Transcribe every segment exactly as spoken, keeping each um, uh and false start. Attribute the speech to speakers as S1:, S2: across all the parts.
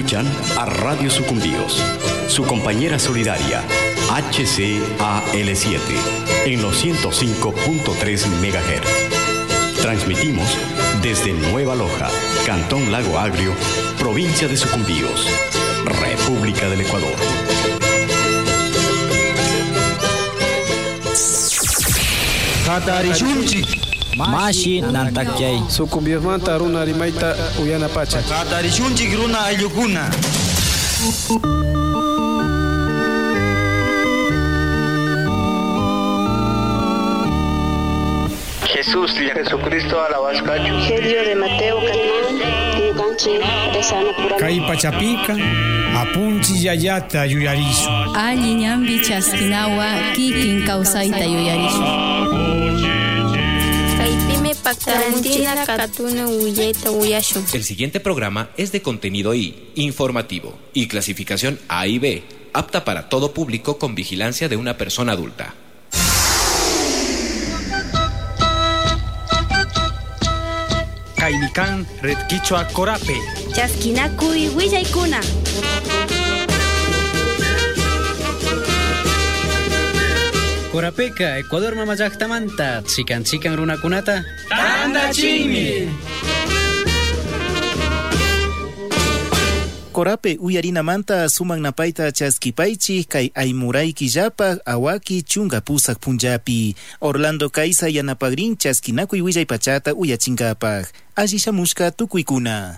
S1: Escuchan a Radio Sucumbíos, su compañera solidaria H C A L siete en los ciento cinco punto tres megahertz. Transmitimos desde Nueva Loja, Cantón Lago Agrio, provincia de Sucumbíos, República del Ecuador.
S2: Katarishunchi
S3: Mashi nantakyay
S2: Sucumbíos manta runa rimaita uyana pacha.
S3: Katarishunchi runa ayukuna.
S4: Jesús, Jesucristo alabascacho.
S5: Evangelio de Mateo
S6: Kay pachapica apunchi yayata yuyarisu.
S7: Alli ñambi chaskinawa kikin kawsayta yuyarisu.
S8: Kaypimi paktaranchina katuna uyayta uyashun.
S9: El siguiente programa es de contenido I, informativo, y clasificación A y B, apta para todo público con vigilancia de una persona adulta.
S6: Kainikan Red Quichua Corape.
S8: Chaskinakuy willaykuna.
S3: Corapeka, Ecuador mamallaqtamanta, chikan chikan runakunata.
S6: Tandachimi.
S10: Corape uyarinamanta suman napaita chaskipaichi kay aymurayki llapa awaki chunga pusak punjapi. Orlando Kaisa yanapagrin chaskinakuy willay pachata uyachinkapaj. Alli shamushka tukuykuna.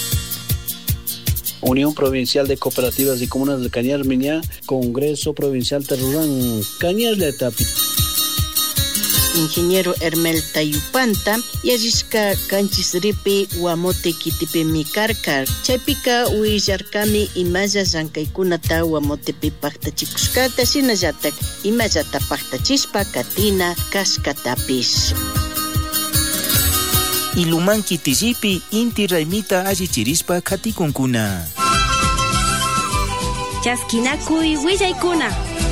S11: Unión Provincial de Cooperativas y Comunas de Cañar Miñá, Congreso Provincial Terrurán, Cañar Letapi.
S12: Ingeniero Hermel Tayupanta, Yajishka Kanchisripi, Wamote Kitipe Mikarkar, Chapika Uijarkami, Imaya Zankaikunata, Wamotepe Pachtachikuskata, Sinajatak, Imayata Pachtachispa, Katina, Kaskatapis.
S10: Ilumanki tijipi inti raimita allichirispa katikunkuna.
S8: Chaskinakuy willaykuna.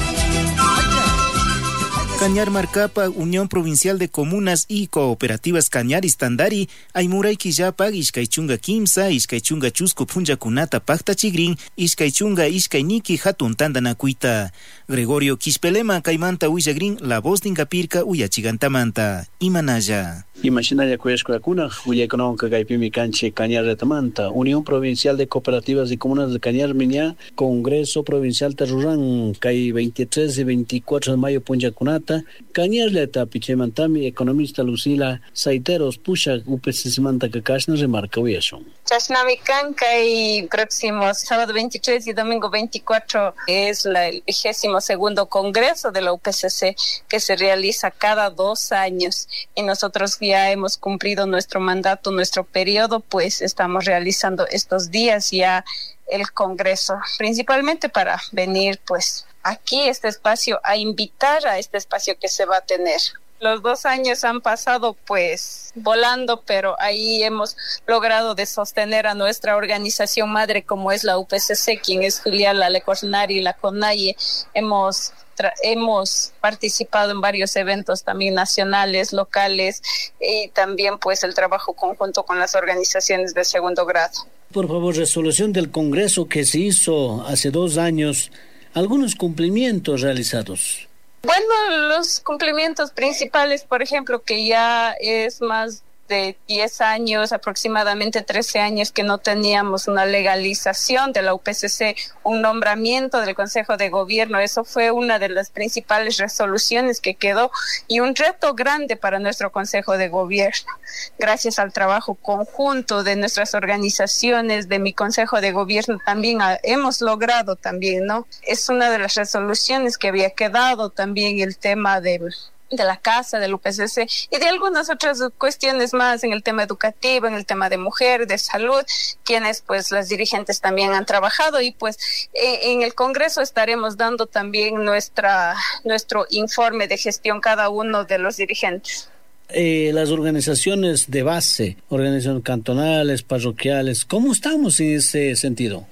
S10: Cañar Marcapa, Unión Provincial de Comunas y Cooperativas Cañar Istandari, Aymurayki llapa Ishkaychunga Kimsa, Ishkaychunga Chusco Punjakunata Pacta Chigrin, Ishkaychunga Ishkayniki Hatun Tandanakuita. Gregorio Quishpelema Caimanta Uyagrin, La Voz Dinkapirka Uyachigantamanta, Imanaya.
S11: Imaginaya Kuyashkurakuna, Uyakononka Gaipimi Canche Cañar Retamanta, Unión Provincial de Cooperativas y Comunas de Cañar Miñá, Congreso Provincial Terrurán, Cay veintitrés y veinticuatro de mayo Punjakunata, Cañar Leta Pichemantami, economista Lucila Saiteros Pusha Upesisimanta Kakashna remarca Uyashon.
S13: Chasnavicanca y próximo sábado veintitrés y domingo veinticuatro es la, el vigésimo segundo congreso de la U P C C que se realiza cada dos años y nosotros ya hemos cumplido nuestro mandato, nuestro periodo, pues estamos realizando estos días ya el congreso, principalmente para venir pues aquí este espacio a invitar a este espacio que se va a tener. Los dos años han pasado pues volando, pero ahí hemos logrado de sostener a nuestra organización madre como es la U P C C, quien es filial a la Lecosnari y la CONAIE. Hemos tra- hemos participado en varios eventos también nacionales, locales y también pues el trabajo conjunto con las organizaciones de segundo grado.
S11: Por favor, resolución del Congreso que se hizo hace dos años, algunos cumplimientos realizados.
S13: Bueno, los cumplimientos principales, por ejemplo, que ya es más de diez años, aproximadamente trece años que no teníamos una legalización de la U P C C, un nombramiento del Consejo de Gobierno. Eso fue una de las principales resoluciones que quedó y un reto grande para nuestro Consejo de Gobierno. Gracias al trabajo conjunto de nuestras organizaciones, de mi Consejo de Gobierno también ha, hemos logrado también, ¿no? Es una de las resoluciones que había quedado también el tema de de la casa, del U P C C y de algunas otras cuestiones más en el tema educativo, en el tema de mujer, de salud, quienes pues las dirigentes también han trabajado y pues eh, en el Congreso estaremos dando también nuestra nuestro informe de gestión cada uno de los dirigentes.
S11: Eh, las organizaciones de base, organizaciones cantonales, parroquiales, ¿cómo estamos en ese sentido?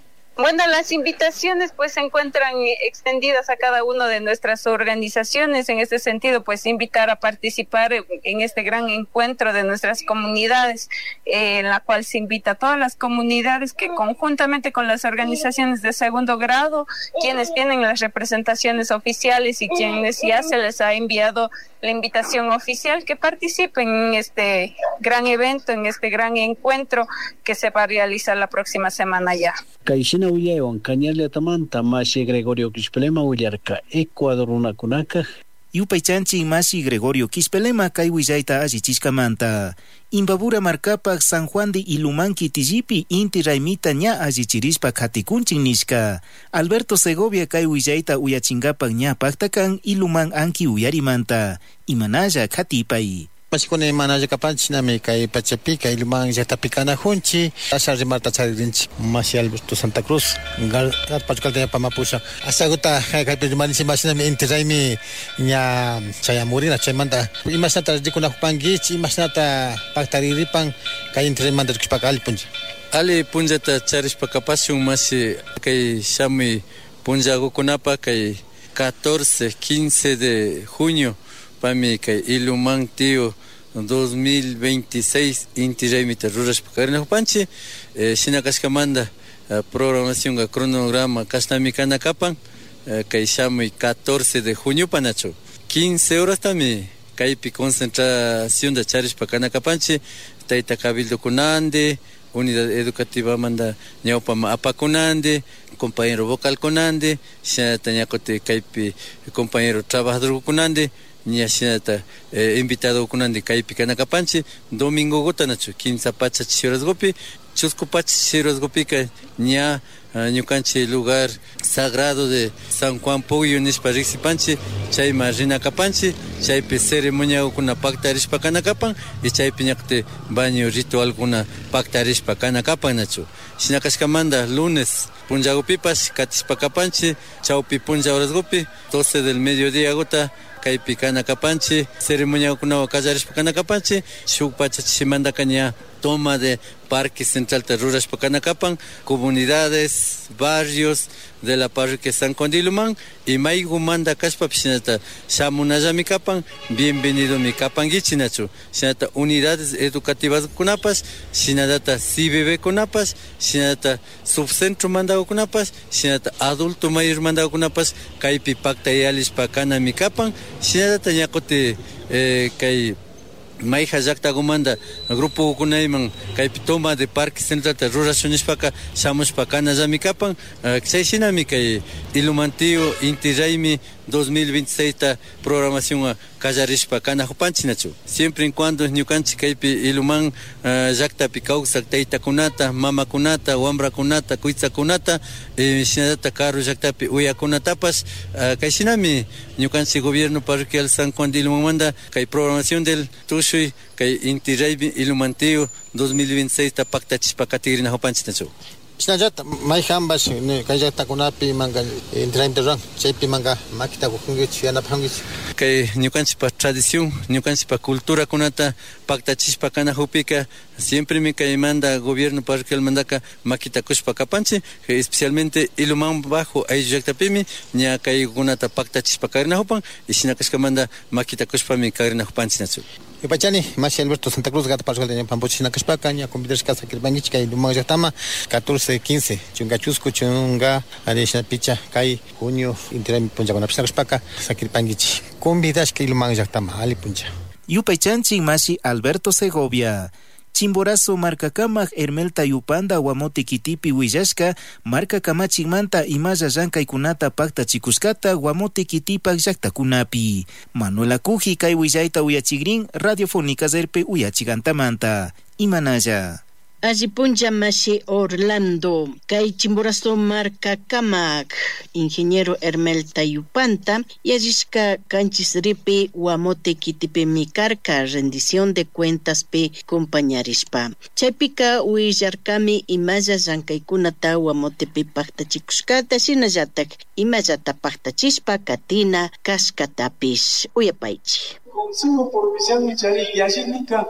S13: Bueno, las invitaciones pues se encuentran extendidas a cada una de nuestras organizaciones. En este sentido, pues invitar a participar en este gran encuentro de nuestras comunidades, eh, en la cual se invita a todas las comunidades que conjuntamente con las organizaciones de segundo grado, quienes tienen las representaciones oficiales y quienes ya se les ha enviado la invitación oficial, que participen en este gran evento, en este gran encuentro que se va a realizar la próxima semana ya.
S11: Kaishina Uyawan, Cañarle Tamanta, Mashi Gregorio Quisplema Uyarca, Ecuador Unacunaca.
S10: Yupaychanchi Mashi Gregorio Quisplema, Kaiwillaita Allichiscamanta. Imbabura marcapak San Juan de Ilumanqui Tijipi, Inti Raimita ña allichirispa Katikunching Nishka. Alberto Segovia Kaiwillaita Uyachingapak ña Paktakan, Iluman Anki Uyarimanta. Imanaya Katipay.
S5: Masikone manaja kapanchi nami kay Pachapika Iluman Yatapicana Junchi, Asari Marta Charinchi, Masi Alberto Santa Cruz, Gat Pachcal de Pamapusa, Asaguta, Kapimanisi Masinami Interaimi, Nya Chayamurina, Chaymanda, Imasnata Dikuna Pangich, Imasnata Pactariripan, Kay Interemanda Kipakali Punja.
S14: Ali Punjata Charish Pakapasung Masi, Kay Shami Punjago Kunapa, Kay catorce, quince de junio. Pami kay Iluman tío dos mil veintiséis Inti Raimita Ruras Pacarina Jupanchi, Sinakaskamanda, programación a cronograma Castamicana Capan, kay Shamui catorce de junio Panacho, quince horas también, kaypi concentración de Charis Pacana Capanchi, Taita Cabildo Kunande, Unidad Educativa Manda Ñaupama Apacunande, compañero vocal Kunande, Xanatañacote Kaypi, compañero trabajador Kunande, Nya Xanata eh, invitado Kunande Kaypi Kanakapanchi, domingo Gotanacho, quince pacha chiras gopi, chusco pacha chiras gopi, Nya Ñucanchi lugar sagrado de San Juan Puyo Nispa Rixipanchi, Chay Marina Capanchi, Chaypi ceremonia kuna pactarispa Kanakapan, y Chaypi ñacte baño ritual kuna pactarispa Kanakapan nacho. Sinakaskamanda lunes Punjagopipas, Katispa Capanchi, Chaupi Punja horas gopi, doce del mediodía gota. Kaypi Kanakapanchi, ceremonia kuna Kajarispa Kanakapanchi, Shukpacha Chimanda Caña, toma de Parque Central de Ruras Kanakapan, comunidades, barrios de la parroquia San Juan de Iluman, y Maigu manda Kaspa Pishinata, Shamunaja Mikapan, bienvenido Mikapan Gichinachu, Shinata unidades educativas Kunapas, Shinadata C B B Kunapas, Shinata subcentro mandado Kunapas, Shinata adulto mayor mandado Kunapas, Kaypi Pacta Yalis Pakana Mikapan, Shinadata Ñacote eh, Kay Maija Jacta Gumanda, grupo Kunaiman, Kaypi toma de Parque Central de Ruraciones Paca, Shamus Pacana Zamikapan, Xaixinami Kay Ilumantío, Inti Raimi dos mil veintiséis programación a Kajarish Pacana Jupanchinachu. Siempre en cuando Ñucanchi Kaypi Iluman Jacta Picauxa, Teita Kunata, Mama Kunata, Wambra Kunata, Kuitza Kunata, Shinadata Carro Jactapi Uya Kunatapas, Kaishinami, Ñucanchi Gobierno Parroquial San Juan de Iluman manda, Kay programación del Tushui, Kay Inti Raimi Ilumantío dos mil veintiséis Pacta Chispacatigrina Jupanchinachu.
S5: Sinajat mai hambas ne kajata kunapi manga entraim terang chaypi manga makita kuhungich yana phangich
S14: kay ñukanchik pa tradición ñukanchik pa cultura kunata paktachispa kana hupika siempre mi kay manda gobierno parroquial mandaka makita kushpa kapanchi especialmente Iluman bajo ay llaktapimi ña kay kunata paktachispa karina hupan y sinakashka manda makita kushpa mi karina hupanchi nachu.
S5: Ipachani, Masi Alberto Santa Cruz, Gata Parroquial de Pampochina Caspacaña, convidarse casa que el bangichka y Iluman Yatama, catorce, quince, Chunga Chusco, Chunga, Arishna Picha, Kai, Junio, Interim Punja con Apsaka Spaca, Sakir Pangichi. Convidas que Iluman Yatama, Ali Punja.
S10: Yupaychanchi Masi Alberto Segovia. Chimborazo marca Kamaj Hermelta Yupanda Guamote Kitipi Huillashka marca Kamachimanta Imaya Yankaikunata Pacta Chikuscata Guamote Kitipa Yaktakunapi Manuela Kuji Kai Huillaita Uyachigrin Radiofónica Zerpe Uyachigantamanta Imanaya
S12: Ajipunja Mashi Orlando, Kay Chimborazo marca Kamak, ingeniero Hermelta Yupanta, y Ajishka Kanchisripe Guamote Kitipe Mikarka, rendición de cuentas pe compañarispa. Chapika Uillarkami Imaya Yankaikunata Guamote pe Pactachikuscata, Sinayatak, Imayata Pactachispa, Katina, Cascatapish, Uyapaichi.
S15: Consumo provincial Michari, Yashinika.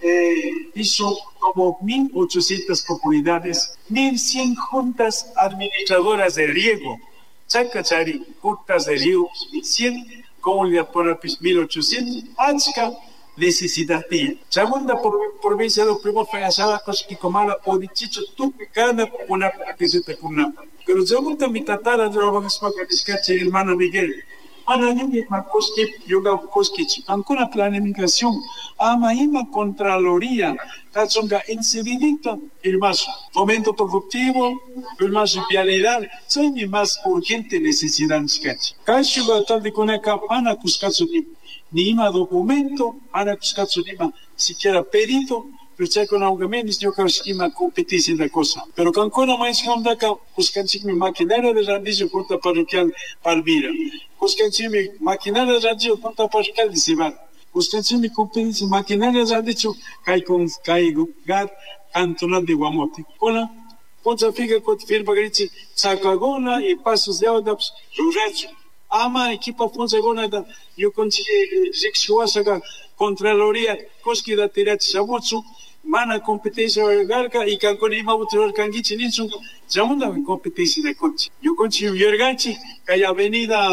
S15: eh, hizo como mil ochocientas comunidades, mil cien juntas administradoras de riego, Chacachari, juntas de riego, mil cien, comunidad por mil ochocientos, Achka, necesidad de segunda provincia de primo fayasada que comala o dichicho tu cada una que se te puna pero segunda mi tatara de la que discache hermana Miguel ana ni makoski yoga koski ancora planificación ama ima contraloría tachonga incididito el más momento productivo el más vialidad soy mi más urgente necesidad sketch kashuga tal de coneka ana kuskatsu ni ima documento, ana kuskatsu nima siquiera pedido, pero ya con augamentos yo creo que ima competencia de cosa. Pero con cona mais honda ka kuskanchik mi maquinaria de randicio junta parroquial Palmira. Kuskanchik mi maquinaria de randicio junta parroquial de Sibar. Kuskanchik mi competencia maquinaria de randicio kai con kai gar cantonal de Guamote. Kona poncha fica con firma grichi Sacagona y Pasos de Audaps Ruracho. Ama equipa fonse gona da yo consigue sexuasaga contraloría koski da tirat sabutsu mana competencia garga y kan koni ma butro kangichi ninsu jamunda competencia de coche yo consigo yergachi kay avenida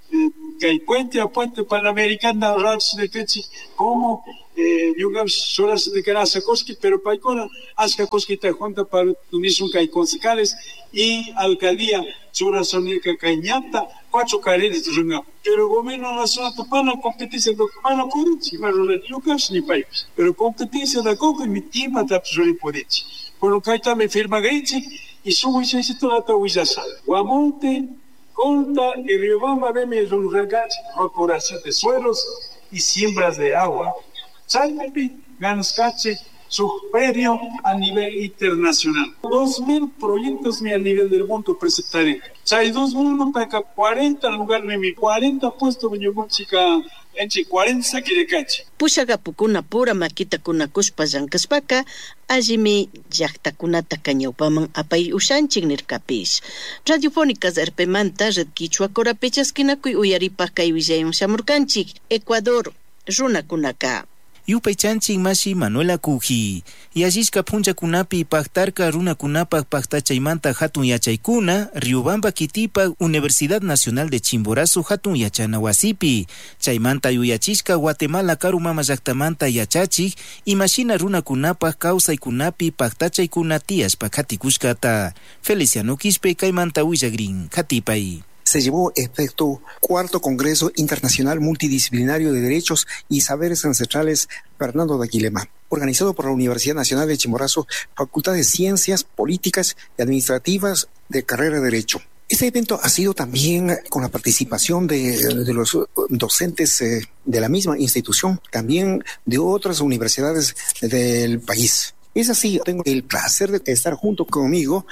S15: kay puente a puente panamericana rats de kechi como eh yugam solas de carasa koski pero paikona aska koski ta junta para tunisun kay concejales y alcaldía Chura Sonica Cañata, cuatro carreras de Runga. Pero el gobierno nacional topana competencia de Pana Podici, pero no Lucas ni país. Pero competencia de Coco mi tima de Absoli Podici. Por lo que está me firma Gaichi y subo y se hizo toda la Huizasa. Guamonte, Conta y Riobamba veme es un regache, corporación de suelos y siembras de agua. Salmepi, Ganscache, superior a nivel internacional. Dos mil proyectos a nivel del mundo presentaré. Hay dos mil para cuarenta lugares de mi cuarenta puestos de mi chica entre cuarenta que de cache.
S12: Pushaga pukuna pura makita kuna kuspa jankaspaka ajimi yakta kunata kañaupaman apay ushanchik nirkapish. Radiofónicas erpemanta red quichua corapechas kinakuy uyaripa kay willayon shamurkanchik Ecuador runakunaka.
S10: Yupaychanchik mashi Manuela Kuji yashishka punchakunapi paktarka runakunapak paktachaymanta hatun yachaykuna Riobamba kitipak Universidad Nacional de Chimborazo hatun yachana wasipi chaymanta yuyachishka Guatemala karumama llaqtamanta yachachik imashina runakunapak kawsaykunapi paktachaykuna tiyashpa katikushkata Feliciano Quispe kaymanta willagrin katipay.
S16: Se llevó efecto cuarto Congreso Internacional Multidisciplinario de Derechos y Saberes Ancestrales Fernando de Aquilema, organizado por la Universidad Nacional de Chimborazo, Facultad de Ciencias Políticas y Administrativas de Carrera de Derecho. Este evento ha sido también con la participación de, de los docentes eh, de la misma institución, también de otras universidades del país. Es así, tengo el placer de estar junto conmigo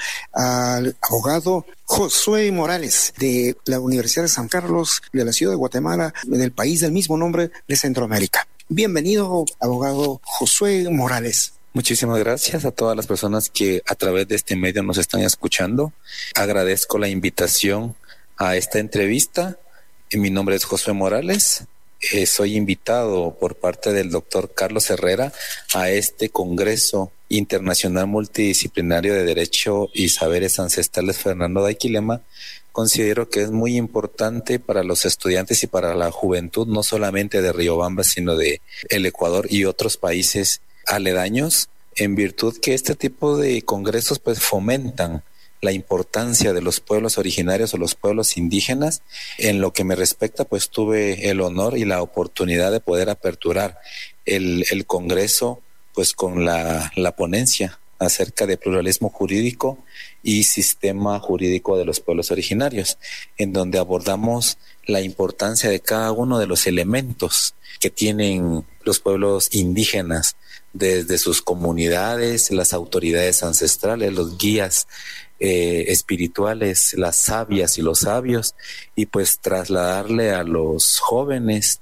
S16: al abogado Josué Morales de la Universidad de San Carlos de la ciudad de Guatemala, del país del mismo nombre de Centroamérica. Bienvenido, abogado Josué Morales.
S17: Muchísimas gracias a todas las personas que a través de este medio nos están escuchando. Agradezco la invitación a esta entrevista. Mi nombre es Josué Morales. Eh, soy invitado por parte del doctor Carlos Herrera a este Congreso Internacional Multidisciplinario de Derecho y Saberes Ancestrales Fernando de Aquilema. Considero que es muy importante para los estudiantes y para la juventud, no solamente de Riobamba, sino de el Ecuador y otros países aledaños, en virtud que este tipo de congresos pues fomentan la importancia de los pueblos originarios o los pueblos indígenas. En lo que me respecta, pues tuve el honor y la oportunidad de poder aperturar el, el Congreso pues con la, la ponencia acerca de pluralismo jurídico y sistema jurídico de los pueblos originarios, en donde abordamos la importancia de cada uno de los elementos que tienen los pueblos indígenas, desde sus comunidades, las autoridades ancestrales, los guías eh, espirituales, las sabias y los sabios, y pues trasladarle a los jóvenes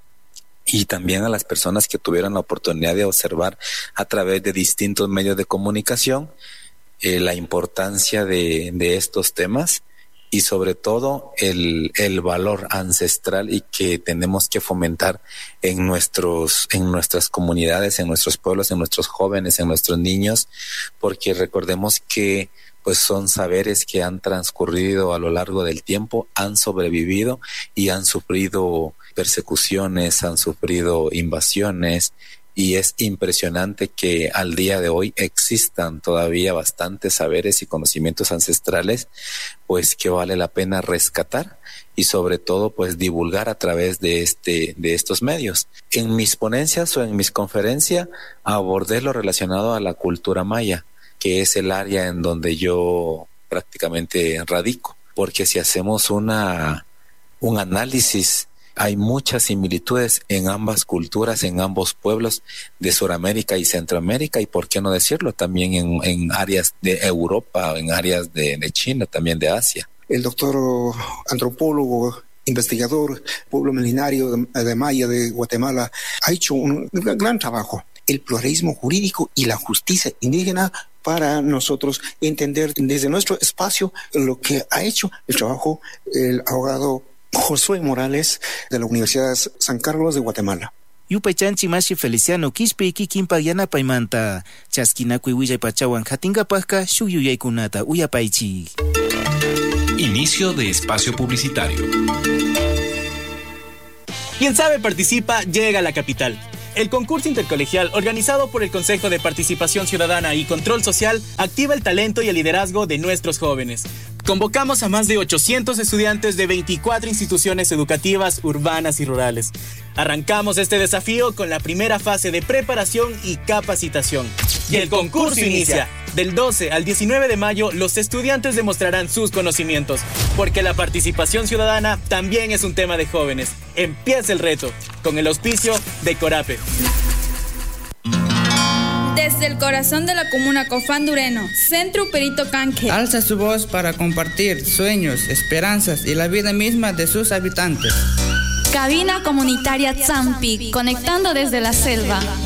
S17: y también a las personas que tuvieron la oportunidad de observar a través de distintos medios de comunicación eh, la importancia de, de estos temas y sobre todo el, el valor ancestral y que tenemos que fomentar en nuestros, en nuestras comunidades, en nuestros pueblos, en nuestros jóvenes, en nuestros niños, porque recordemos que pues son saberes que han transcurrido a lo largo del tiempo, han sobrevivido y han sufrido persecuciones, han sufrido invasiones, y es impresionante que al día de hoy existan todavía bastantes saberes y conocimientos ancestrales, pues que vale la pena rescatar y sobre todo pues divulgar a través de este de estos medios. En mis ponencias o en mis conferencias abordé lo relacionado a la cultura maya, que es el área en donde yo prácticamente radico, porque si hacemos una un análisis, hay muchas similitudes en ambas culturas, en ambos pueblos de Sudamérica y Centroamérica, y por qué no decirlo, también en, en áreas de Europa, en áreas de, de China, también de Asia.
S16: El doctor antropólogo, investigador, pueblo milenario de, de Maya de Guatemala, ha hecho un gran trabajo. El pluralismo jurídico y la justicia indígena para nosotros entender desde nuestro espacio lo que ha hecho el trabajo el abogado Josué Morales de la Universidad San Carlos de Guatemala.
S10: Yupaychanchi mashi Feliciano Quispe Kikinpa Yanapaymanta Chaskinakui Willapaypachawan Hatingapajka Shuyuyaykunata Uyapaychi.
S9: Inicio de espacio publicitario.
S18: Quien sabe participa, llega a la capital. El concurso intercolegial organizado por el Consejo de Participación Ciudadana y Control Social activa el talento y el liderazgo de nuestros jóvenes. Convocamos a más de ochocientos estudiantes de veinticuatro instituciones educativas urbanas y rurales. Arrancamos este desafío con la primera fase de preparación y capacitación. Y el concurso inicia. Del doce al diecinueve de mayo, los estudiantes demostrarán sus conocimientos, porque la participación ciudadana también es un tema de jóvenes. Empieza el reto, con el auspicio de Corape.
S19: Desde el corazón de la comuna Cofandureno, Centro Perito Canque
S20: alza su voz para compartir sueños, esperanzas y la vida misma de sus habitantes.
S7: Cabina comunitaria Zampi, conectando desde la selva.